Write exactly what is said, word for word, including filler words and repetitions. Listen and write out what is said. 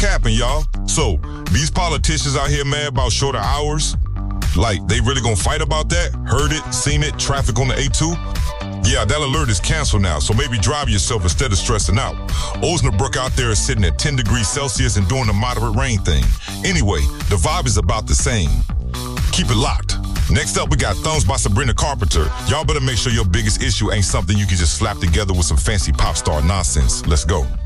capping, y'all. So, these politicians out here mad about shorter hours, like, they really gonna fight about that? Heard it, seen it, traffic on the A two? Yeah, that alert is canceled now, so maybe drive yourself instead of stressing out. Osnabrück out there is sitting at ten degrees Celsius and doing the moderate rain thing. Anyway, the vibe is about the same. Keep it locked. Next up, we got Thumbs by Sabrina Carpenter. Y'all better make sure your biggest issue ain't something you can just slap together with some fancy pop star nonsense. Let's go.